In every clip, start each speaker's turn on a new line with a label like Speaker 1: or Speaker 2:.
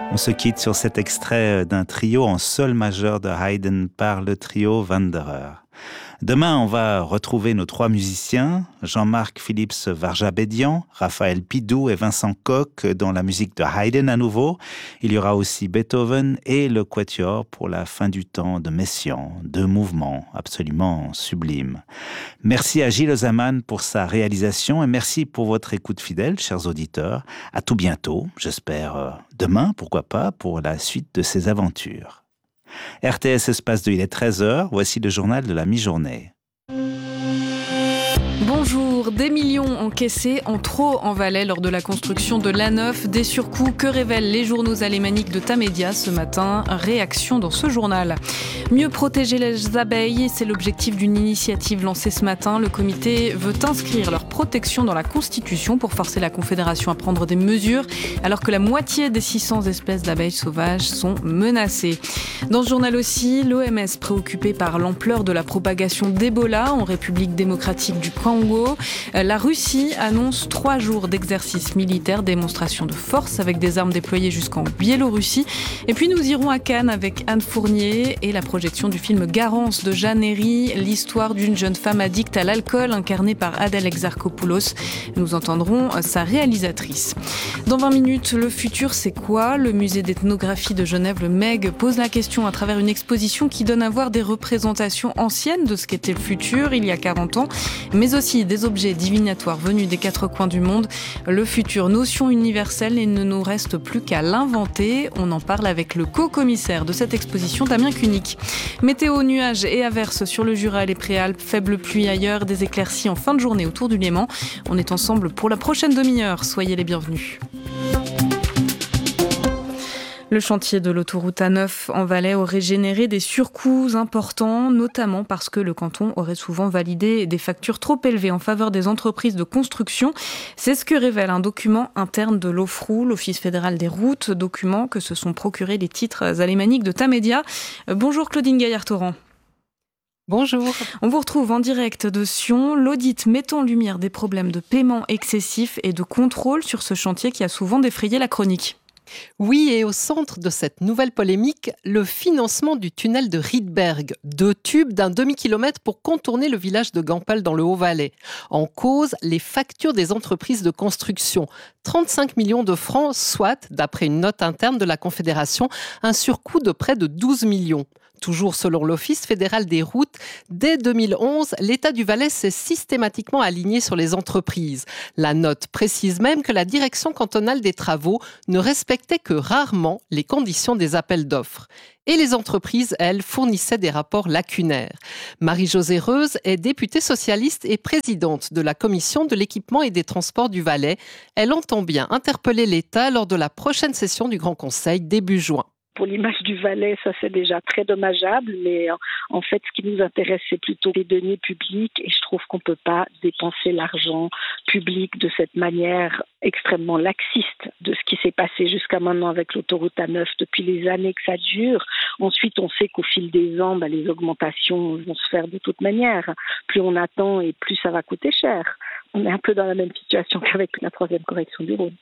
Speaker 1: On se quitte sur cet extrait d'un trio en sol majeur de Haydn par le trio Wanderer. Demain, on va retrouver nos trois musiciens, Jean-Marc Philips Varjabédian, Raphaël Pidou et Vincent Koch dans la musique de Haydn à nouveau. Il y aura aussi Beethoven et le Quatuor pour la fin du temps de Messiaen. Deux mouvements absolument sublimes. Merci à Gilles Ozaman pour sa réalisation et merci pour votre écoute fidèle, chers auditeurs. À tout bientôt, j'espère demain, pourquoi pas, pour la suite de ces aventures. RTS Espace 2, il est 13h, voici le journal de la mi-journée.
Speaker 2: Bonjour, des millions encaissés en trop en Valais lors de la construction de l'A9, des surcoûts que révèlent les journaux alémaniques de Tamedia ce matin. Réaction dans ce journal. Mieux protéger les abeilles, c'est l'objectif d'une initiative lancée ce matin. Le comité veut inscrire leur protection dans la Constitution pour forcer la Confédération à prendre des mesures, alors que la moitié des 600 espèces d'abeilles sauvages sont menacées. Dans ce journal aussi, l'OMS préoccupée par l'ampleur de la propagation d'Ebola en République démocratique du Congo. La Russie annonce 3 jours d'exercice militaire, démonstration de force avec des armes déployées jusqu'en Biélorussie. Et puis nous irons à Cannes avec Anne Fournier et la projection du film Garance de Jeanne Herry, l'histoire d'une jeune femme addicte à l'alcool incarnée par Adèle Exarchopoulos. Nous entendrons sa réalisatrice. Dans 20 minutes, le futur c'est quoi ? Le musée d'ethnographie de Genève, le MEG, pose la question à travers une exposition qui donne à voir des représentations anciennes de ce qu'était le futur il y a 40 ans, mais aussi des objets divinatoires venus des 4 coins du monde. Le futur, notion universelle, il ne nous reste plus qu'à l'inventer. On en parle avec le co-commissaire de cette exposition, Damien Cunik. Météo, nuages et averses sur le Jura et les Préalpes, faible pluie ailleurs, des éclaircies en fin de journée autour du Léman. On est ensemble pour la prochaine demi-heure. Soyez les bienvenus. Le chantier de l'autoroute A9 en Valais aurait généré des surcoûts importants, notamment parce que le canton aurait souvent validé des factures trop élevées en faveur des entreprises de construction. C'est ce que révèle un document interne de l'OFROU, l'Office fédéral des routes, document que se sont procurés les titres alémaniques de Tamedia. Bonjour Claudine Gaillard-Torrent.
Speaker 3: Bonjour.
Speaker 2: On vous retrouve en direct de Sion. L'audit met en lumière des problèmes de paiement excessif et de contrôle sur ce chantier qui a souvent défrayé la chronique.
Speaker 3: Oui, et au centre de cette nouvelle polémique, le financement du tunnel de Riedberg, 2 tubes d'un demi-kilomètre pour contourner le village de Gampel dans le Haut-Valais. En cause, les factures des entreprises de construction. 35 millions de francs, soit, d'après une note interne de la Confédération, un surcoût de près de 12 millions. Toujours selon l'Office fédéral des routes, dès 2011, l'État du Valais s'est systématiquement aligné sur les entreprises. La note précise même que la direction cantonale des travaux ne respectait que rarement les conditions des appels d'offres. Et les entreprises, elles, fournissaient des rapports lacunaires. Marie-Josée Reuze est députée socialiste et présidente de la commission de l'équipement et des transports du Valais. Elle entend bien interpeller l'État lors de la prochaine session du Grand Conseil début juin.
Speaker 4: Pour l'image du Valais, ça c'est déjà très dommageable, mais en fait ce qui nous intéresse c'est plutôt les deniers publics et je trouve qu'on ne peut pas dépenser l'argent public de cette manière extrêmement laxiste de ce qui s'est passé jusqu'à maintenant avec l'autoroute A9 depuis les années que ça dure. Ensuite on sait qu'au fil des ans, les augmentations vont se faire de toute manière. Plus on attend et plus ça va coûter cher. On est un peu dans la même situation qu'avec la 3e correction du Rhône.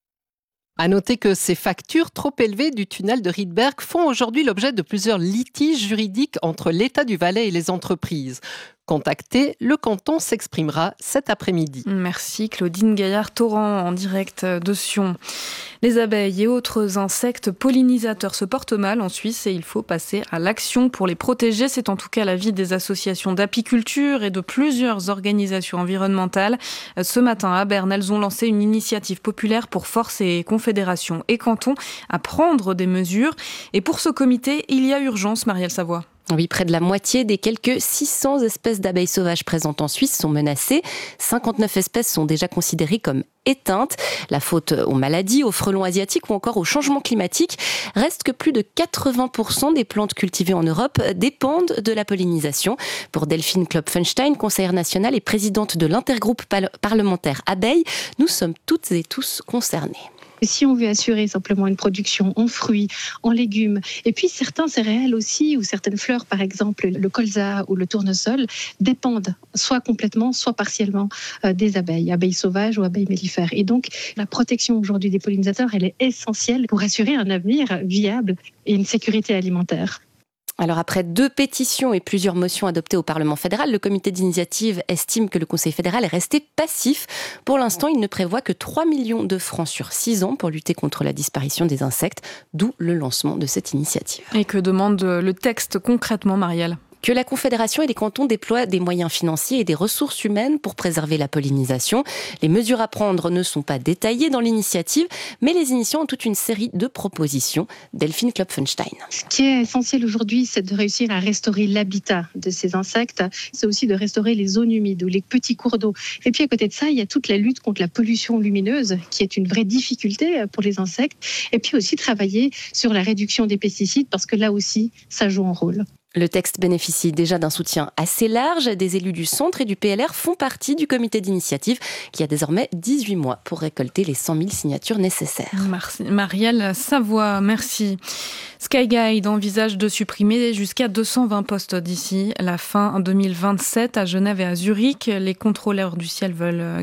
Speaker 3: À noter que ces factures trop élevées du tunnel de Riedberg font aujourd'hui l'objet de plusieurs litiges juridiques entre l'État du Valais et les entreprises. Contacté, le canton s'exprimera cet après-midi.
Speaker 2: Merci Claudine Gaillard-Torrent en direct de Sion. Les abeilles et autres insectes pollinisateurs se portent mal en Suisse et il faut passer à l'action pour les protéger. C'est en tout cas l'avis des associations d'apiculture et de plusieurs organisations environnementales. Ce matin à Berne, elles ont lancé une initiative populaire pour forcer confédérations et cantons à prendre des mesures. Et pour ce comité, il y a urgence, Marielle Savoie.
Speaker 5: Oui, près de la moitié des quelques 600 espèces d'abeilles sauvages présentes en Suisse sont menacées. 59 espèces sont déjà considérées comme éteintes. La faute aux maladies, aux frelons asiatiques ou encore au changement climatique. Reste que plus de 80% des plantes cultivées en Europe dépendent de la pollinisation. Pour Delphine Klopfenstein, conseillère nationale et présidente de l'intergroupe parlementaire abeilles, nous sommes toutes et tous concernés.
Speaker 6: Si on veut assurer simplement une production en fruits, en légumes, et puis certains céréales aussi, ou certaines fleurs, par exemple le colza ou le tournesol, dépendent soit complètement, soit partiellement des abeilles sauvages ou abeilles mellifères. Et donc, la protection aujourd'hui des pollinisateurs, elle est essentielle pour assurer un avenir viable et une sécurité alimentaire.
Speaker 5: Alors après 2 pétitions et plusieurs motions adoptées au Parlement fédéral, le comité d'initiative estime que le Conseil fédéral est resté passif. Pour l'instant, il ne prévoit que 3 millions de francs sur 6 ans pour lutter contre la disparition des insectes, d'où le lancement de cette initiative.
Speaker 2: Et que demande le texte concrètement, Marielle ?
Speaker 5: Que la Confédération et les cantons déploient des moyens financiers et des ressources humaines pour préserver la pollinisation. Les mesures à prendre ne sont pas détaillées dans l'initiative, mais les initiants ont toute une série de propositions. Delphine Klopfenstein.
Speaker 6: Ce qui est essentiel aujourd'hui, c'est de réussir à restaurer l'habitat de ces insectes. C'est aussi de restaurer les zones humides ou les petits cours d'eau. Et puis à côté de ça, il y a toute la lutte contre la pollution lumineuse, qui est une vraie difficulté pour les insectes. Et puis aussi travailler sur la réduction des pesticides, parce que là aussi, ça joue un rôle.
Speaker 5: Le texte bénéficie déjà d'un soutien assez large. Des élus du centre et du PLR font partie du comité d'initiative qui a désormais 18 mois pour récolter les 100 000 signatures nécessaires.
Speaker 2: Marielle Savoie, merci. Skyguide envisage de supprimer jusqu'à 220 postes d'ici la fin 2027 à Genève et à Zurich. Le contrôleur du ciel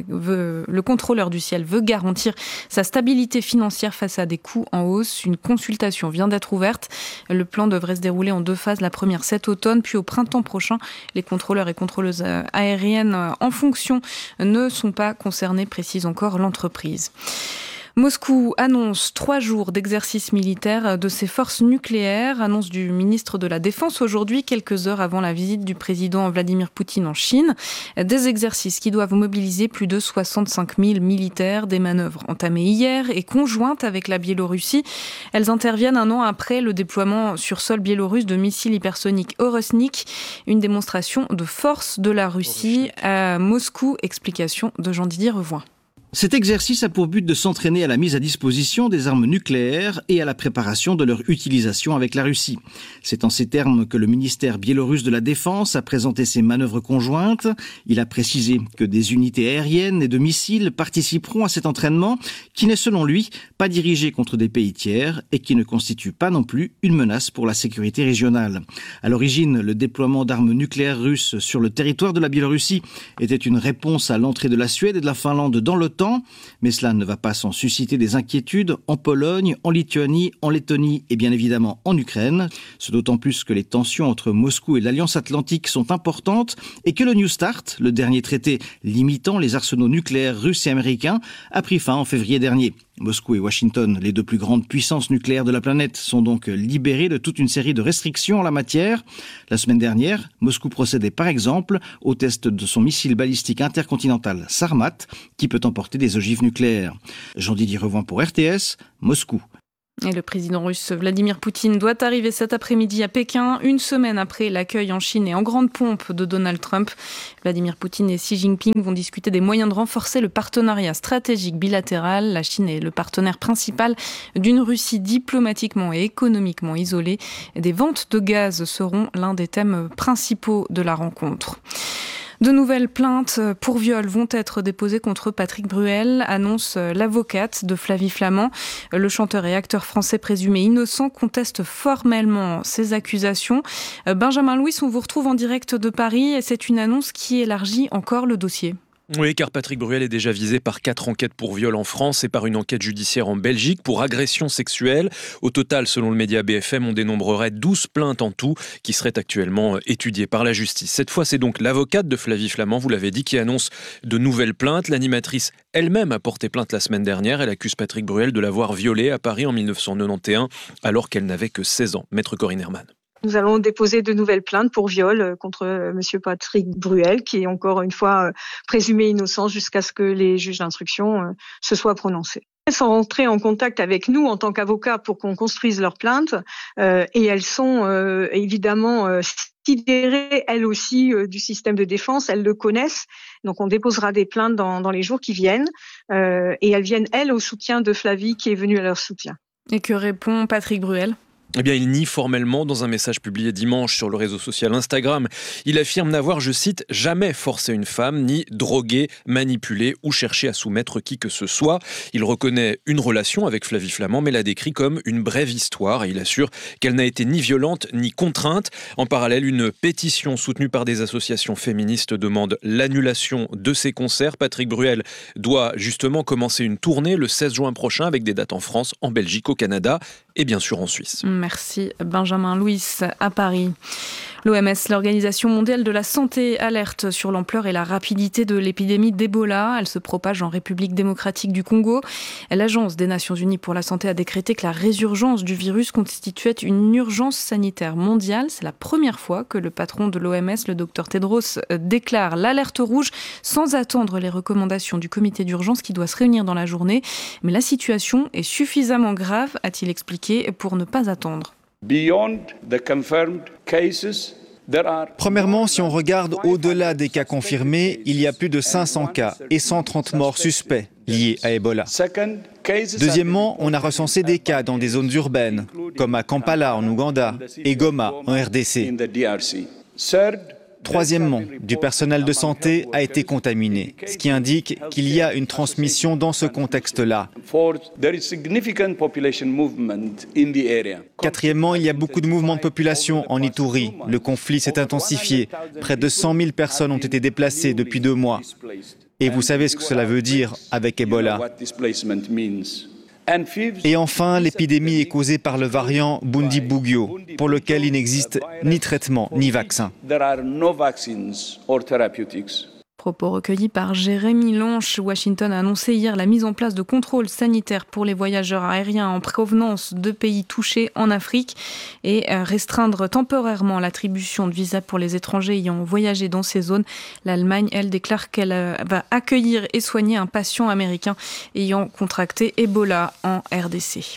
Speaker 2: veut garantir sa stabilité financière face à des coûts en hausse. Une consultation vient d'être ouverte. Le plan devrait se dérouler en 2 phases. La première cet automne, puis au printemps prochain. Les contrôleurs et contrôleuses aériennes en fonction ne sont pas concernés, précise encore l'entreprise. Moscou annonce 3 jours d'exercice militaire de ses forces nucléaires, annonce du ministre de la Défense aujourd'hui, quelques heures avant la visite du président Vladimir Poutine en Chine. Des exercices qui doivent mobiliser plus de 65 000 militaires, des manœuvres entamées hier et conjointes avec la Biélorussie. Elles interviennent 1 an après le déploiement sur sol biélorusse de missiles hypersoniques Orosnik, une démonstration de force de la Russie à Moscou. Explication de Jean-Didier Revoin.
Speaker 7: Cet exercice a pour but de s'entraîner à la mise à disposition des armes nucléaires et à la préparation de leur utilisation avec la Russie. C'est en ces termes que le ministère biélorusse de la Défense a présenté ses manœuvres conjointes. Il a précisé que des unités aériennes et de missiles participeront à cet entraînement qui n'est selon lui pas dirigé contre des pays tiers et qui ne constitue pas non plus une menace pour la sécurité régionale. À l'origine, le déploiement d'armes nucléaires russes sur le territoire de la Biélorussie était une réponse à l'entrée de la Suède et de la Finlande dans l'OTAN. Mais cela ne va pas sans susciter des inquiétudes en Pologne, en Lituanie, en Lettonie et bien évidemment en Ukraine. C'est d'autant plus que les tensions entre Moscou et l'Alliance Atlantique sont importantes et que le New START, le dernier traité limitant les arsenaux nucléaires russes et américains, a pris fin en février dernier. Moscou et Washington, les 2 plus grandes puissances nucléaires de la planète, sont donc libérés de toute une série de restrictions en la matière. La semaine dernière, Moscou procédait par exemple au test de son missile balistique intercontinental Sarmat, qui peut emporter des ogives nucléaires. Jean-Didier Revoin pour RTS, Moscou.
Speaker 2: Et le président russe Vladimir Poutine doit arriver cet après-midi à Pékin, 1 semaine après l'accueil en Chine et en grande pompe de Donald Trump. Vladimir Poutine et Xi Jinping vont discuter des moyens de renforcer le partenariat stratégique bilatéral. La Chine est le partenaire principal d'une Russie diplomatiquement et économiquement isolée. Des ventes de gaz seront l'un des thèmes principaux de la rencontre. De nouvelles plaintes pour viol vont être déposées contre Patrick Bruel, annonce l'avocate de Flavie Flament. Le chanteur et acteur français présumé innocent conteste formellement ces accusations. Benjamin Louis, on vous retrouve en direct de Paris et c'est une annonce qui élargit encore le dossier.
Speaker 8: Oui, car Patrick Bruel est déjà visé par 4 enquêtes pour viol en France et par une enquête judiciaire en Belgique pour agression sexuelle. Au total, selon le média BFM, on dénombrerait 12 plaintes en tout qui seraient actuellement étudiées par la justice. Cette fois, c'est donc l'avocate de Flavie Flament, vous l'avez dit, qui annonce de nouvelles plaintes. L'animatrice elle-même a porté plainte la semaine dernière. Elle accuse Patrick Bruel de l'avoir violée à Paris en 1991 alors qu'elle n'avait que 16 ans. Maître Corinne Herman.
Speaker 9: Nous allons déposer de nouvelles plaintes pour viol contre monsieur Patrick Bruel, qui est encore une fois présumé innocent jusqu'à ce que les juges d'instruction se soient prononcés. Elles sont rentrées en contact avec nous en tant qu'avocats pour qu'on construise leurs plaintes et elles sont évidemment sidérées elles aussi du système de défense, elles le connaissent. Donc on déposera des plaintes dans les jours qui viennent et elles viennent elles au soutien de Flavie qui est venue à leur soutien.
Speaker 2: Et que répond Patrick Bruel ?
Speaker 8: Eh bien, il nie formellement dans un message publié dimanche sur le réseau social Instagram. Il affirme n'avoir, je cite, jamais forcé une femme, ni drogué, manipulé ou cherché à soumettre qui que ce soit. Il reconnaît une relation avec Flavie Flament, mais la décrit comme une brève histoire et il assure qu'elle n'a été ni violente ni contrainte. En parallèle, une pétition soutenue par des associations féministes demande l'annulation de ses concerts. Patrick Bruel doit justement commencer une tournée le 16 juin prochain avec des dates en France, en Belgique, au Canada et bien sûr en Suisse.
Speaker 2: Merci Benjamin Louis à Paris. L'OMS, l'Organisation mondiale de la santé, alerte sur l'ampleur et la rapidité de l'épidémie d'Ebola. Elle se propage en République démocratique du Congo. L'Agence des Nations Unies pour la santé a décrété que la résurgence du virus constituait une urgence sanitaire mondiale. C'est la première fois que le patron de l'OMS, le Dr Tedros, déclare l'alerte rouge sans attendre les recommandations du comité d'urgence qui doit se réunir dans la journée. Mais la situation est suffisamment grave, a-t-il expliqué, pour ne pas attendre.
Speaker 10: Premièrement, si on regarde au-delà des cas confirmés, il y a plus de 500 cas et 130 morts suspects liés à Ebola. Deuxièmement, on a recensé des cas dans des zones urbaines, comme à Kampala en Ouganda et Goma en RDC. Troisièmement, du personnel de santé a été contaminé, ce qui indique qu'il y a une transmission dans ce contexte-là. Quatrièmement, il y a beaucoup de mouvements de population en Ituri. Le conflit s'est intensifié. Près de 100 000 personnes ont été déplacées depuis 2 mois. Et vous savez ce que cela veut dire avec Ebola. Et enfin, l'épidémie est causée par le variant Bundibugyo, pour lequel il n'existe ni traitement ni vaccin.
Speaker 2: Propos recueillis par Jérémy Lanche. Washington a annoncé hier la mise en place de contrôles sanitaires pour les voyageurs aériens en provenance de pays touchés en Afrique et restreindre temporairement l'attribution de visas pour les étrangers ayant voyagé dans ces zones. L'Allemagne, elle, déclare qu'elle va accueillir et soigner un patient américain ayant contracté Ebola en RDC.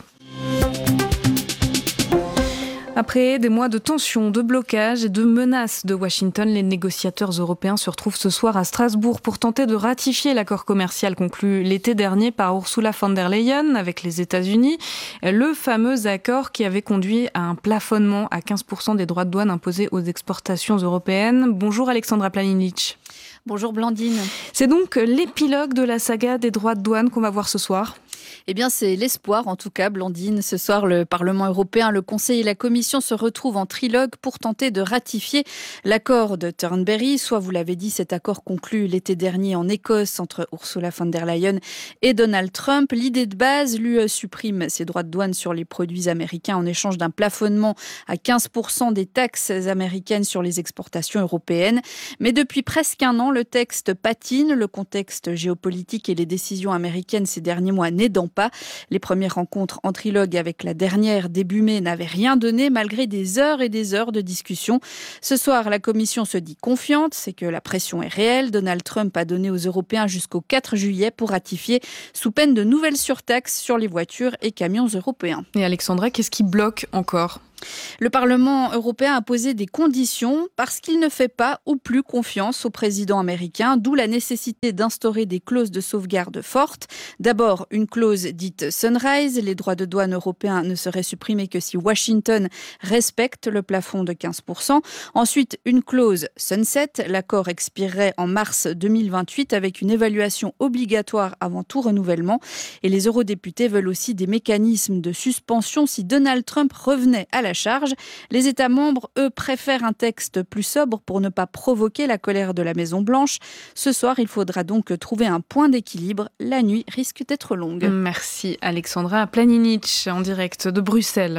Speaker 2: Après des mois de tensions, de blocages et de menaces de Washington, les négociateurs européens se retrouvent ce soir à Strasbourg pour tenter de ratifier l'accord commercial conclu l'été dernier par Ursula von der Leyen avec les États-Unis. Le fameux accord qui avait conduit à un plafonnement à 15% des droits de douane imposés aux exportations européennes. Bonjour Alexandra Planinic.
Speaker 11: Bonjour Blandine.
Speaker 2: C'est donc l'épilogue de la saga des droits de douane qu'on va voir ce soir ?
Speaker 11: Eh bien, c'est l'espoir, en tout cas, Blandine. Ce soir, le Parlement européen, le Conseil et la Commission se retrouvent en trilogue pour tenter de ratifier l'accord de Turnberry, soit, vous l'avez dit, cet accord conclu l'été dernier en Écosse entre Ursula von der Leyen et Donald Trump. L'idée de base, l'UE supprime ses droits de douane sur les produits américains en échange d'un plafonnement à 15% des taxes américaines sur les exportations européennes. Mais depuis presque un an, le texte patine. Le contexte géopolitique et les décisions américaines ces derniers mois n'aidant pas. Les premières rencontres en trilogue avec la dernière début mai n'avaient rien donné malgré des heures et des heures de discussion. Ce soir, la Commission se dit confiante, c'est que la pression est réelle. Donald Trump a donné aux Européens jusqu'au 4 juillet pour ratifier sous peine de nouvelles surtaxes sur les voitures et camions européens.
Speaker 2: Et Alexandra, qu'est-ce qui bloque encore ?
Speaker 11: Le Parlement européen a posé des conditions parce qu'il ne fait pas ou plus confiance au président américain, d'où la nécessité d'instaurer des clauses de sauvegarde fortes. D'abord, une clause dite Sunrise, les droits de douane européens ne seraient supprimés que si Washington respecte le plafond de 15%. Ensuite, une clause Sunset, l'accord expirerait en mars 2028 avec une évaluation obligatoire avant tout renouvellement. Et les eurodéputés veulent aussi des mécanismes de suspension si Donald Trump revenait à la charge. Les États membres, eux, préfèrent un texte plus sobre pour ne pas provoquer la colère de la Maison-Blanche. Ce soir, il faudra donc trouver un point d'équilibre. La nuit risque d'être longue.
Speaker 2: Merci Alexandra Planinic en direct de Bruxelles.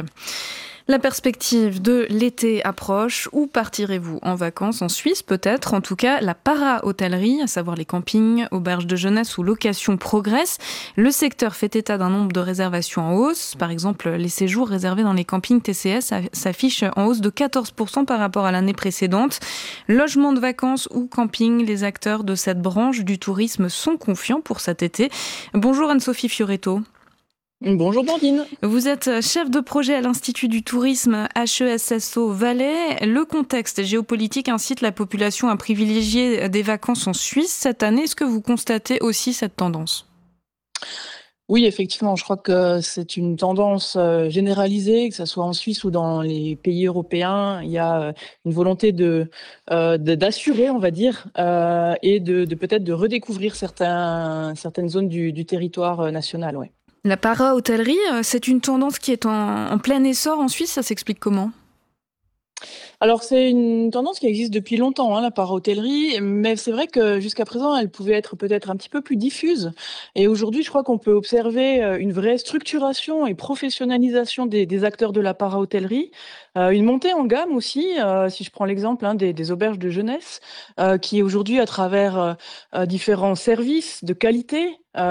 Speaker 2: La perspective de l'été approche. Où partirez-vous en vacances ? En Suisse peut-être. En tout cas, la para-hôtellerie, à savoir les campings, auberges de jeunesse ou locations progresse. Le secteur fait état d'un nombre de réservations en hausse. Par exemple, les séjours réservés dans les campings TCS s'affichent en hausse de 14% par rapport à l'année précédente. Logement de vacances ou camping, les acteurs de cette branche du tourisme sont confiants pour cet été. Bonjour Anne-Sophie Fioretto.
Speaker 12: Bonjour Blandine.
Speaker 2: Vous êtes chef de projet à l'Institut du tourisme HESSO Valais. Le contexte géopolitique incite la population à privilégier des vacances en Suisse cette année. Est-ce que vous constatez aussi cette tendance ?
Speaker 12: Oui, effectivement, je crois que c'est une tendance généralisée, que ce soit en Suisse ou dans les pays européens. Il y a une volonté d'assurer, on va dire, et de peut-être de redécouvrir certaines zones du territoire national. Ouais.
Speaker 2: La para-hôtellerie, c'est une tendance qui est en plein essor en Suisse, ça s'explique comment ?
Speaker 12: Alors, c'est une tendance qui existe depuis longtemps, la para-hôtellerie, mais c'est vrai que jusqu'à présent, elle pouvait être peut-être un petit peu plus diffuse. Et aujourd'hui, je crois qu'on peut observer une vraie structuration et professionnalisation des acteurs de la para-hôtellerie, une montée en gamme aussi, si je prends l'exemple des auberges de jeunesse, qui aujourd'hui, à travers différents services de qualité,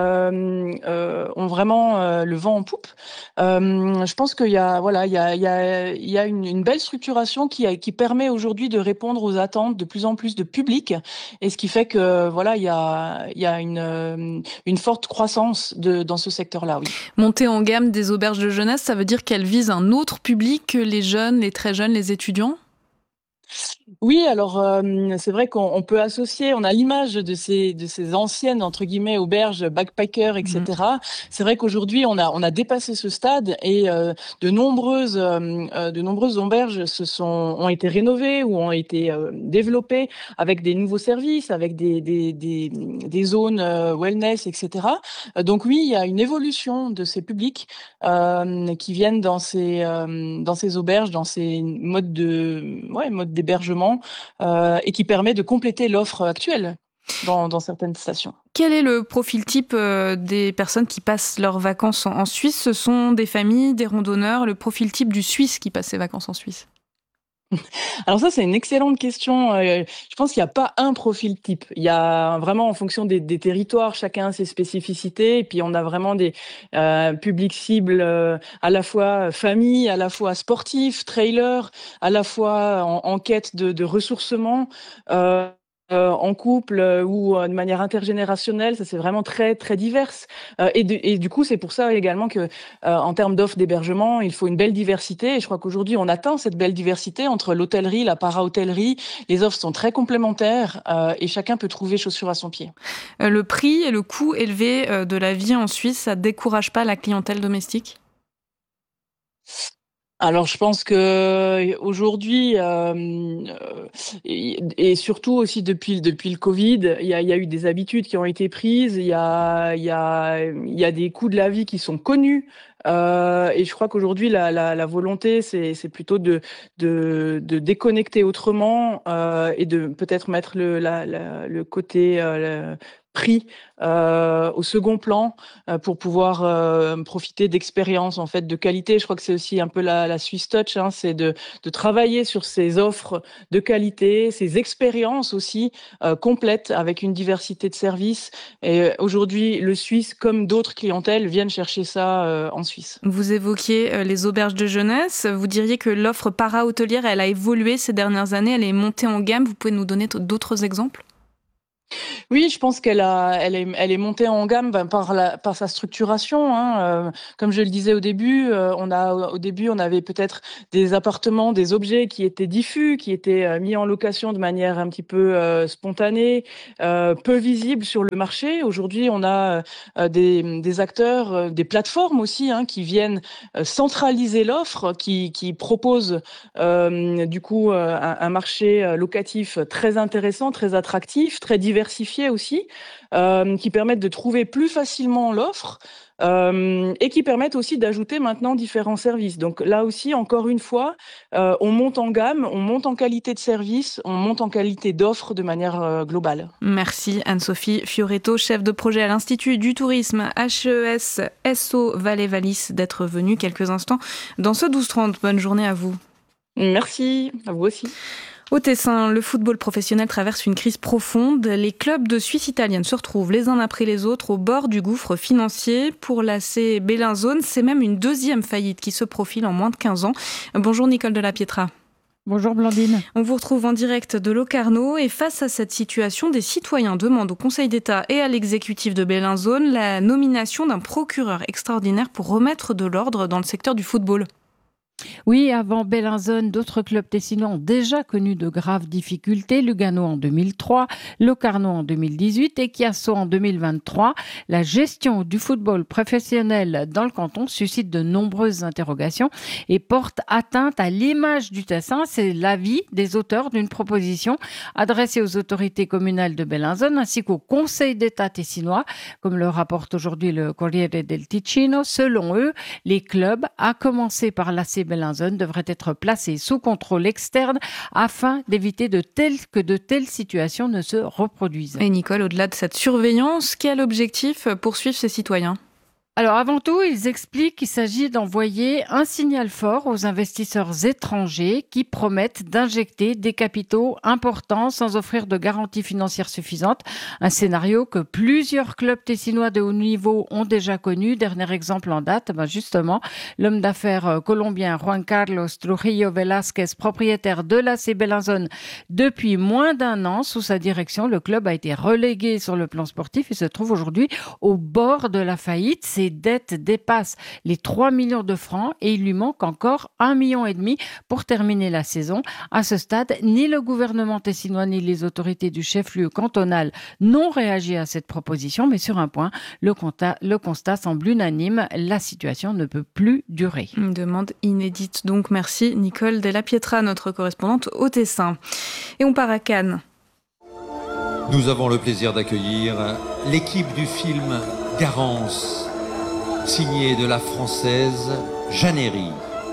Speaker 12: ont vraiment le vent en poupe. Je pense qu'il y a, il y a une belle structuration qui permet aujourd'hui de répondre aux attentes de plus en plus de public, et ce qui fait que il y a une forte croissance dans ce secteur-là. Oui.
Speaker 2: Montée en gamme des auberges de jeunesse, ça veut dire qu'elles visent un autre public que les jeunes, les très jeunes, les étudiants ?
Speaker 12: Oui, alors c'est vrai qu'on peut associer, on a l'image de ces anciennes entre guillemets auberges, backpackers, etc. C'est vrai qu'aujourd'hui on a dépassé ce stade et de nombreuses auberges ont été rénovées ou ont été développées avec des nouveaux services, avec des zones wellness, etc. Donc oui, il y a une évolution de ces publics qui viennent dans ces auberges, dans ces modes d'hébergement. Et qui permet de compléter l'offre actuelle dans certaines stations.
Speaker 2: Quel est le profil type des personnes qui passent leurs vacances en Suisse ? Ce sont des familles, des randonneurs, le profil type du Suisse qui passe ses vacances en Suisse ?
Speaker 12: Alors ça, c'est une excellente question. Je pense qu'il n'y a pas un profil type. Il y a vraiment, en fonction des territoires, chacun a ses spécificités. Et puis, on a vraiment des publics cibles à la fois famille, à la fois sportifs, trailers, à la fois en quête de ressourcement. En couple ou de manière intergénérationnelle, ça c'est vraiment très très divers. Et du coup, c'est pour ça également que en termes d'offres d'hébergement, il faut une belle diversité. Et je crois qu'aujourd'hui, on atteint cette belle diversité entre l'hôtellerie, la para-hôtellerie. Les offres sont très complémentaires et chacun peut trouver chaussure à son pied.
Speaker 2: Le prix et le coût élevé de la vie en Suisse, ça décourage pas la clientèle domestique ?
Speaker 12: Alors, je pense que aujourd'hui et surtout aussi depuis le Covid, il y a eu des habitudes qui ont été prises. Il y a des coûts de la vie qui sont connus. Et je crois qu'aujourd'hui la volonté c'est plutôt de déconnecter autrement et de peut-être mettre le côté prix au second plan pour pouvoir profiter d'expériences en fait de qualité. Je crois que c'est aussi un peu la Swiss Touch, c'est de travailler sur ces offres de qualité, ces expériences aussi complètes avec une diversité de services. Et aujourd'hui, le Suisse, comme d'autres clientèles, viennent chercher ça en Suisse.
Speaker 2: Vous évoquiez les auberges de jeunesse. Vous diriez que l'offre para-hôtelière, elle a évolué ces dernières années, elle est montée en gamme. Vous pouvez nous donner d'autres exemples ?
Speaker 12: Oui, je pense elle est montée en gamme par sa structuration. Comme je le disais au début, on avait peut-être des appartements, des objets qui étaient diffus, qui étaient mis en location de manière un petit peu spontanée, peu visible sur le marché. Aujourd'hui, on a des acteurs, des plateformes aussi, qui viennent centraliser l'offre, qui proposent du coup un marché locatif très intéressant, très attractif, très diversifié aussi, qui permettent de trouver plus facilement l'offre et qui permettent aussi d'ajouter maintenant différents services. Donc là aussi, encore une fois, on monte en gamme, on monte en qualité de service, on monte en qualité d'offre de manière globale.
Speaker 2: Merci Anne-Sophie Fioretto, chef de projet à l'Institut du tourisme HES SO Valais-Wallis, d'être venue quelques instants dans ce 12-30. Bonne journée à vous.
Speaker 12: Merci, à vous aussi.
Speaker 2: Au Tessin, le football professionnel traverse une crise profonde. Les clubs de Suisse italienne se retrouvent les uns après les autres au bord du gouffre financier. Pour l'AC Bellinzone, c'est même une deuxième faillite qui se profile en moins de 15 ans. Bonjour Nicole de la Pietra.
Speaker 13: Bonjour Blandine.
Speaker 2: On vous retrouve en direct de Locarno et face à cette situation, des citoyens demandent au Conseil d'État et à l'exécutif de Bellinzone la nomination d'un procureur extraordinaire pour remettre de l'ordre dans le secteur du football.
Speaker 13: Oui, avant Bellinzone, d'autres clubs tessinois ont déjà connu de graves difficultés. Lugano en 2003, Locarno en 2018 et Chiasso en 2023. La gestion du football professionnel dans le canton suscite de nombreuses interrogations et porte atteinte à l'image du Tessin. C'est l'avis des auteurs d'une proposition adressée aux autorités communales de Bellinzone ainsi qu'au Conseil d'État tessinois, comme le rapporte aujourd'hui le Corriere del Ticino. Selon eux, les clubs, à commencer par l'AC Bellinzone, devrait être placé sous contrôle externe afin d'éviter que de telles situations ne se reproduisent.
Speaker 2: Et Nicole, au-delà de cette surveillance, quel objectif poursuivent ces citoyens ?
Speaker 13: Alors avant tout, ils expliquent qu'il s'agit d'envoyer un signal fort aux investisseurs étrangers qui promettent d'injecter des capitaux importants sans offrir de garanties financières suffisantes. Un scénario que plusieurs clubs tessinois de haut niveau ont déjà connu. Dernier exemple en date, justement, l'homme d'affaires colombien Juan Carlos Trujillo Velázquez, propriétaire de l'AC Bellinzone depuis moins d'1 an. Sous sa direction, le club a été relégué sur le plan sportif et se trouve aujourd'hui au bord de la faillite. Ses dettes dépassent les 3 millions de francs et il lui manque encore 1,5 million pour terminer la saison. À ce stade, ni le gouvernement tessinois ni les autorités du chef-lieu cantonal n'ont réagi à cette proposition, mais sur un point, le constat semble unanime, la situation ne peut plus durer.
Speaker 2: Une demande inédite donc. Merci Nicole Della Pietra, notre correspondante au Tessin. Et on part à Cannes.
Speaker 14: Nous avons le plaisir d'accueillir l'équipe du film Garance, signé de la française Jeanne Herry.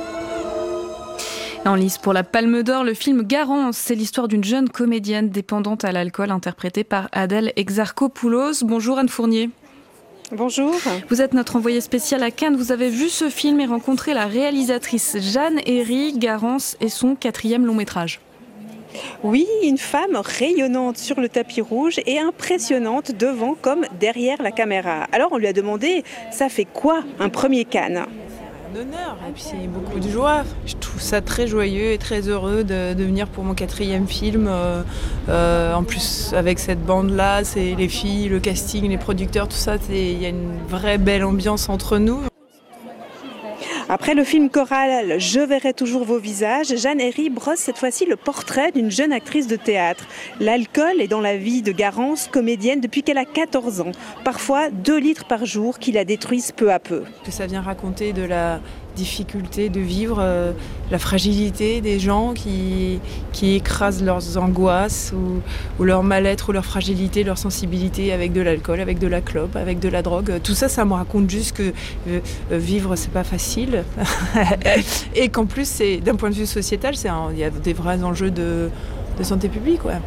Speaker 2: En lice pour la Palme d'Or, le film Garance, c'est l'histoire d'une jeune comédienne dépendante à l'alcool interprétée par Adèle Exarchopoulos. Bonjour Anne Fournier.
Speaker 15: Bonjour.
Speaker 2: Vous êtes notre envoyée spéciale à Cannes. Vous avez vu ce film et rencontré la réalisatrice Jeanne Herry. Garance est son 4e long métrage.
Speaker 15: Oui, une femme rayonnante sur le tapis rouge et impressionnante devant comme derrière la caméra. Alors on lui a demandé, ça fait quoi un premier Cannes ?
Speaker 16: Un honneur et puis c'est beaucoup de joie. Je trouve ça très joyeux et très heureux de venir pour mon 4e film. En plus avec cette bande-là, c'est les filles, le casting, les producteurs, tout ça, il y a une vraie belle ambiance entre nous.
Speaker 15: Après le film choral « Je verrai toujours vos visages », Jeanne Herry brosse cette fois-ci le portrait d'une jeune actrice de théâtre. L'alcool est dans la vie de Garance, comédienne depuis qu'elle a 14 ans. Parfois 2 litres par jour qui la détruisent peu à peu.
Speaker 16: Ça vient raconter de la difficulté de vivre, la fragilité des gens qui écrasent leurs angoisses ou leur mal-être ou leur fragilité, leur sensibilité avec de l'alcool, avec de la clope, avec de la drogue. Tout ça, ça me raconte juste que vivre, c'est pas facile. Et qu'en plus, c'est, d'un point de vue sociétal, il y a des vrais enjeux de santé publique. Ouais.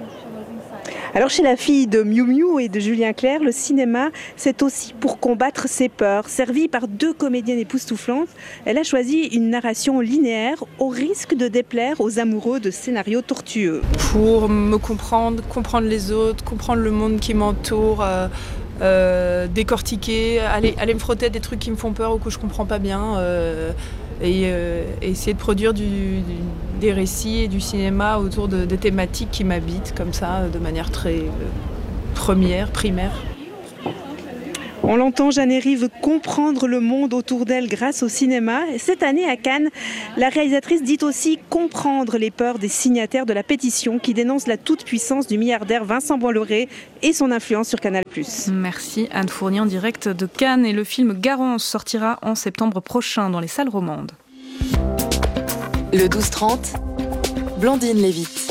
Speaker 15: Alors chez la fille de Miu Miu et de Julien Clerc, le cinéma, c'est aussi pour combattre ses peurs. Servie par 2 comédiennes époustouflantes, elle a choisi une narration linéaire au risque de déplaire aux amoureux de scénarios tortueux.
Speaker 16: Pour me comprendre les autres, comprendre le monde qui m'entoure, décortiquer, aller me frotter à des trucs qui me font peur ou que je comprends pas bien. Et essayer de produire des récits et du cinéma autour de thématiques qui m'habitent comme ça, de manière très primaire.
Speaker 15: On l'entend, Jeanne Herry veut comprendre le monde autour d'elle grâce au cinéma. Et cette année à Cannes, la réalisatrice dit aussi comprendre les peurs des signataires de la pétition qui dénonce la toute-puissance du milliardaire Vincent Bolloré et son influence sur Canal+.
Speaker 2: Merci Anne Fournier en direct de Cannes. Et le film Garance sortira en septembre prochain dans les salles romandes.
Speaker 17: Le 12-30, Blandine Lévite.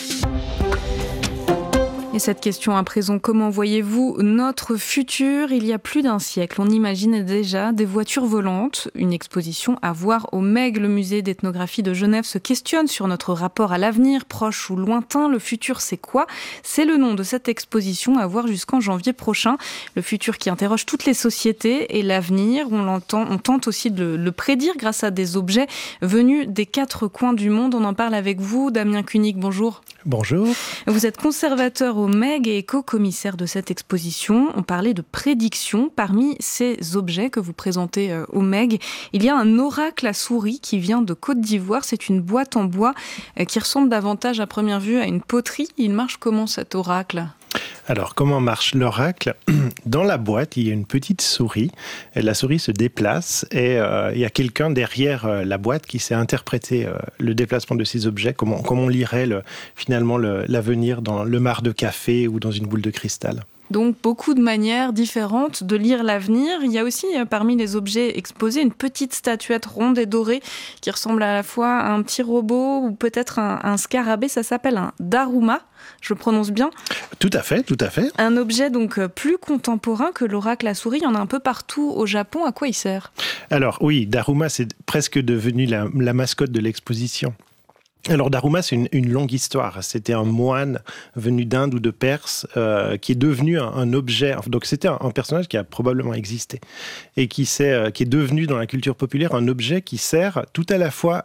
Speaker 2: Et cette question à présent, comment voyez-vous notre futur ? Il y a plus d'1 siècle, on imaginait déjà des voitures volantes. Une exposition à voir au MEG, le musée d'ethnographie de Genève, se questionne sur notre rapport à l'avenir, proche ou lointain. Le futur, c'est quoi ? C'est le nom de cette exposition à voir jusqu'en janvier prochain. Le futur qui interroge toutes les sociétés et l'avenir, on tente aussi de le prédire grâce à des objets venus des 4 coins du monde. On en parle avec vous, Damien Kunig, bonjour.
Speaker 18: Bonjour.
Speaker 2: Vous êtes conservateur au MEG et co-commissaire de cette exposition. On parlait de prédictions. Parmi ces objets que vous présentez au MEG, il y a un oracle à souris qui vient de Côte d'Ivoire. C'est une boîte en bois qui ressemble davantage à première vue à une poterie. Il marche comment cet oracle ?
Speaker 18: Alors, comment marche l'oracle ? Dans la boîte, il y a une petite souris. Et la souris se déplace et il y a quelqu'un derrière la boîte qui sait interpréter le déplacement de ces objets, comme on lirait finalement l'avenir dans le mar de café ou dans une boule de cristal.
Speaker 2: Donc beaucoup de manières différentes de lire l'avenir. Il y a aussi parmi les objets exposés une petite statuette ronde et dorée qui ressemble à la fois à un petit robot ou peut-être un scarabée. Ça s'appelle un daruma, je prononce bien.
Speaker 18: Tout à fait, tout à fait.
Speaker 2: Un objet donc plus contemporain que l'oracle à souris. Il y en a un peu partout au Japon. À quoi il sert ?
Speaker 18: Alors oui, daruma, c'est presque devenu la mascotte de l'exposition. Alors Daruma, c'est une longue histoire. C'était un moine venu d'Inde ou de Perse qui est devenu un objet. Donc c'était un personnage qui a probablement existé et qui est devenu dans la culture populaire un objet qui sert tout à la fois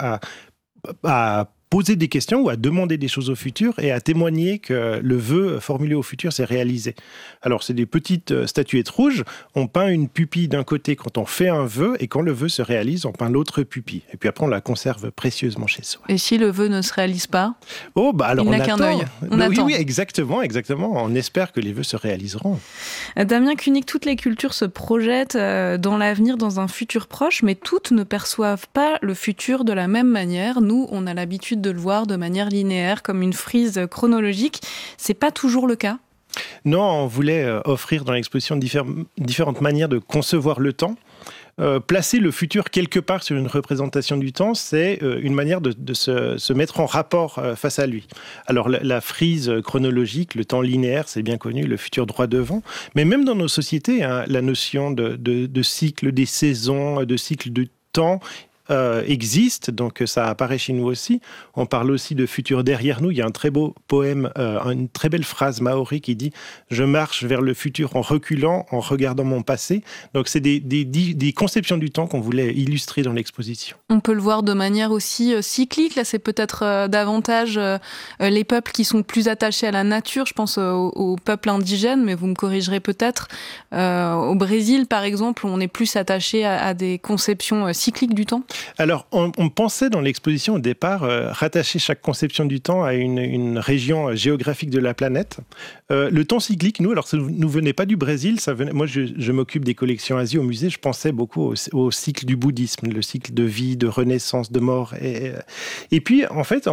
Speaker 18: à poser des questions ou à demander des choses au futur et à témoigner que le vœu formulé au futur s'est réalisé. Alors, c'est des petites statuettes rouges. On peint une pupille d'un côté quand on fait un vœu et quand le vœu se réalise, on peint l'autre pupille. Et puis après, on la conserve précieusement chez soi.
Speaker 2: Et si le vœu ne se réalise pas ?
Speaker 18: Alors
Speaker 2: il n'a qu'un œil. On attend.
Speaker 18: Oui, exactement. On espère que les vœux se réaliseront.
Speaker 2: Damien Cunig, toutes les cultures se projettent dans l'avenir, dans un futur proche, mais toutes ne perçoivent pas le futur de la même manière. Nous, on a l'habitude de le voir de manière linéaire, comme une frise chronologique. C'est pas toujours le cas ?
Speaker 18: Non, on voulait offrir dans l'exposition différentes manières de concevoir le temps. Placer le futur quelque part sur une représentation du temps, c'est une manière de se mettre en rapport face à lui. Alors la frise chronologique, le temps linéaire, c'est bien connu, le futur droit devant. Mais même dans nos sociétés, la notion de cycle des saisons, de cycle de temps, existe, donc ça apparaît chez nous aussi. On parle aussi de futur derrière nous. Il y a un très beau poème, une très belle phrase maori qui dit « Je marche vers le futur en reculant, en regardant mon passé ». Donc c'est des conceptions du temps qu'on voulait illustrer dans l'exposition.
Speaker 2: On peut le voir de manière aussi cyclique. Là, c'est peut-être davantage les peuples qui sont plus attachés à la nature. Je pense aux peuples indigènes, mais vous me corrigerez peut-être. Au Brésil, par exemple, on est plus attaché à des conceptions cycliques du temps.
Speaker 18: Alors, on pensait dans l'exposition au départ rattacher chaque conception du temps à une région géographique de la planète. Le temps cyclique, nous, alors ça ne venait pas du Brésil, moi je m'occupe des collections Asie au musée, je pensais beaucoup au cycle du bouddhisme, le cycle de vie, de renaissance, de mort. Et puis, en fait,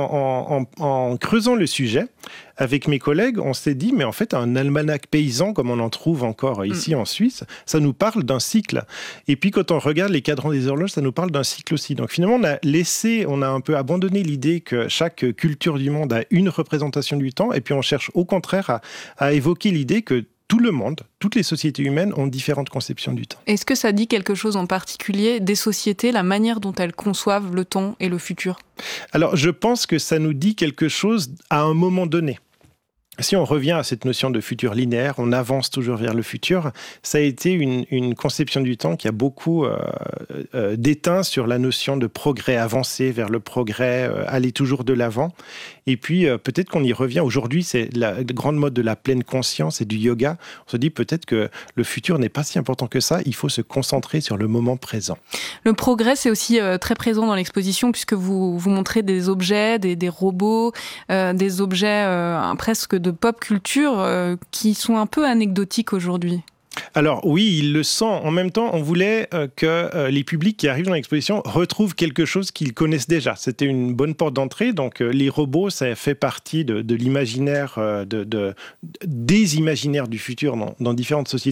Speaker 18: en creusant le sujet, avec mes collègues, on s'est dit, mais en fait, un almanach paysan, comme on en trouve encore ici en Suisse, ça nous parle d'un cycle. Et puis, quand on regarde les cadrans des horloges, ça nous parle d'un cycle aussi. Donc, finalement, on a un peu abandonné l'idée que chaque culture du monde a une représentation du temps, et puis on cherche au contraire à évoquer l'idée que tout le monde, toutes les sociétés humaines ont différentes conceptions du temps.
Speaker 2: Est-ce que ça dit quelque chose en particulier des sociétés, la manière dont elles conçoivent le temps et le futur ?
Speaker 18: Alors, je pense que ça nous dit quelque chose à un moment donné. Si on revient à cette notion de futur linéaire, on avance toujours vers le futur, ça a été une conception du temps qui a beaucoup déteint sur la notion de progrès, avancer vers le progrès, aller toujours de l'avant. Et puis, peut-être qu'on y revient. Aujourd'hui, c'est la grande mode de la pleine conscience et du yoga. On se dit peut-être que le futur n'est pas si important que ça. Il faut se concentrer sur le moment présent.
Speaker 2: Le progrès, c'est aussi très présent dans l'exposition puisque vous montrez des objets, des robots, des objets presque de pop culture qui sont un peu anecdotiques aujourd'hui.
Speaker 18: Alors oui, ils le sont. En même temps, on voulait que les publics qui arrivent dans l'exposition retrouvent quelque chose qu'ils connaissent déjà. C'était une bonne porte d'entrée. Donc les robots, ça fait partie de l'imaginaire, des imaginaires du futur dans différentes sociétés.